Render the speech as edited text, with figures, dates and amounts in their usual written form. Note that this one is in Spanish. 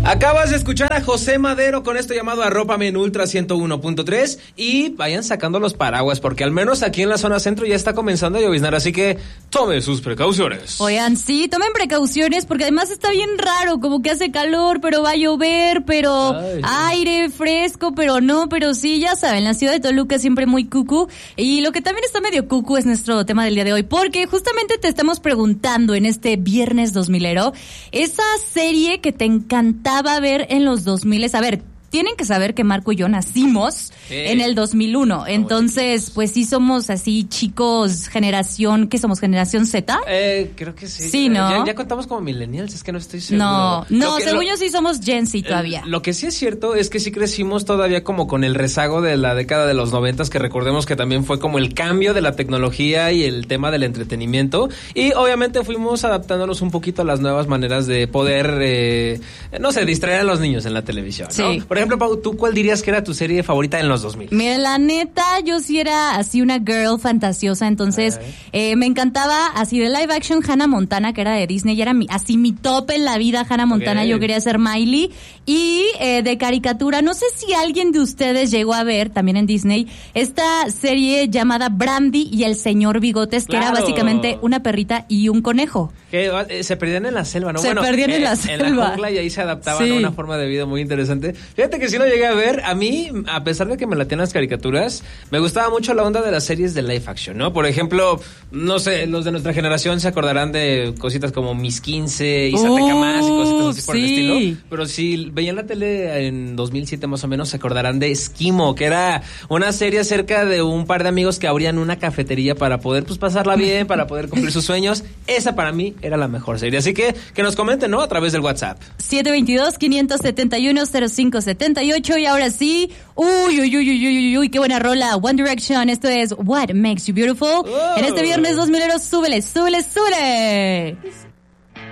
Acabas de escuchar a José Madero con esto llamado Arrópame en Ultra 101.3 y vayan sacando los paraguas porque al menos aquí en la zona centro ya está comenzando a lloviznar, así que tome sus precauciones. Oigan, sí, tomen precauciones porque además está bien raro, como que hace calor, pero va a llover, pero aire fresco, pero no, pero sí, ya saben, la ciudad de Toluca es siempre muy cucú y lo que también está medio cucú es nuestro tema del día de hoy, porque justamente te estamos preguntando en este viernes 2000ero, esa serie que te encantaba ver en los 2000, a ver, tienen que saber que Marco y yo nacimos en el 2001, entonces pues sí somos así chicos, generación, ¿qué somos? ¿Generación Z? Creo que sí. Sí, ¿no? Ya contamos como millennials, es que no estoy seguro. No, según yo sí somos Gen Z todavía. Lo que sí es cierto es que sí crecimos todavía como con el rezago de la década de los 90, que recordemos que también fue como el cambio de la tecnología y el tema del entretenimiento, y obviamente fuimos adaptándonos un poquito a las nuevas maneras de poder, distraer a los niños en la televisión, ¿no? Sí. Por ejemplo, Pau, ¿tú cuál dirías que era tu serie favorita en los 2000? Mira, la neta, yo sí era así una girl fantasiosa, entonces me encantaba así de live action Hannah Montana, que era de Disney, y era mi top en la vida Hannah Montana, yo quería ser Miley, y de caricatura, no sé si alguien de ustedes llegó a ver, también en Disney, esta serie llamada Brandy y el señor Bigotes, que era básicamente una perrita y un conejo. Que se perdían en la selva, ¿no? Perdían en la selva. En la jungla, y ahí se adaptaban a una forma de vida muy interesante. Fíjate que sí lo llegué a ver. A mí, a pesar de que me latían las caricaturas, me gustaba mucho la onda de las series de live action, ¿no? Por ejemplo, no sé, los de nuestra generación se acordarán de cositas como Mis 15, Isateca Más y cositas así por el estilo. Pero si veían la tele en 2007 más o menos, se acordarán de Esquimo, que era una serie acerca de un par de amigos que abrían una cafetería para poder pues pasarla bien, para poder cumplir sus sueños. Esa para mí era la mejor serie. Así que nos comenten, ¿no? A través del WhatsApp. 722-571-0578. Y ahora sí, uy, qué buena rola. One Direction, esto es What Makes You Beautiful. En este viernes 2000ero, súbele.